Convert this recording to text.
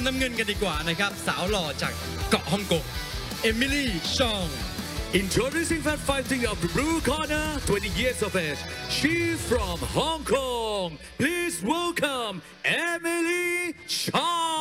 น้ำเงินกันดีกว่านะครับสาวหล่อจากเกาะฮ่องกงเอมิลี่ชอง Introducing fan fighting of the blue corner, 20 years of age. She's from Hong Kong. Please welcome Emily Chong.